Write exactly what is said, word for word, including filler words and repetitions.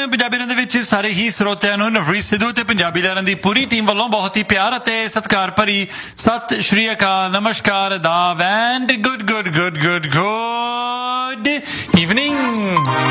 ਪੰਜਾਬੀ ਦੇ ਵਿੱਚ ਸਾਰੇ ਹੀ ਸਰੋਤਿਆਂ ਨੂੰ ਨਵਰੀਤ ਸਿੱਧੂ ਤੇ ਪੰਜਾਬੀ ਲਹਿਰਾਂ ਦੀ ਪੂਰੀ ਟੀਮ ਵੱਲੋਂ ਬਹੁਤ ਹੀ ਪਿਆਰ ਅਤੇ ਸਤਿਕਾਰ ਭਰੀ ਸਤਿ ਸ਼੍ਰੀ ਅਕਾਲ, ਨਮਸਕਾਰ, ਆਦਾਬ and good good good good good